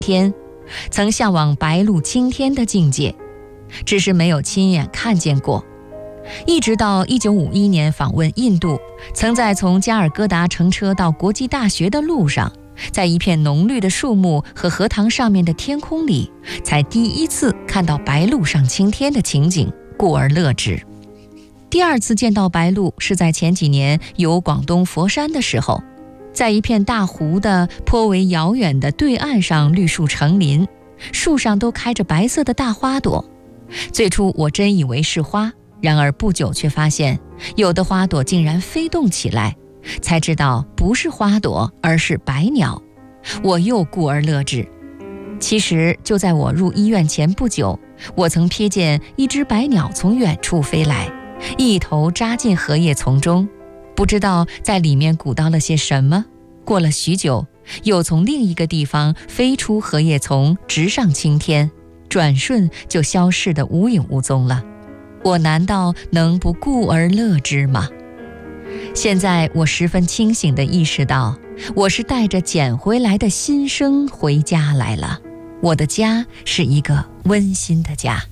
天，曾向往白鹭青天的境界，只是没有亲眼看见过。一直到1951年访问印度，曾在从加尔各答乘车到国际大学的路上，在一片浓绿的树木和荷塘上面的天空里，才第一次看到白鹭上青天的情景，故而乐之。第二次见到白鹭是在前几年游广东佛山的时候，在一片大湖的颇为遥远的对岸上，绿树成林，树上都开着白色的大花朵。最初我真以为是花，然而不久却发现有的花朵竟然飞动起来，才知道不是花朵，而是白鸟。我又故而乐之。其实就在我入医院前不久，我曾瞥见一只白鸟从远处飞来，一头扎进荷叶丛中，不知道在里面鼓捣了些什么。过了许久，又从另一个地方飞出荷叶丛，直上青天，转瞬就消失得无影无踪了。我难道能不顾而乐之吗？现在我十分清醒地意识到，我是带着捡回来的新生回家来了。我的家是一个温馨的家。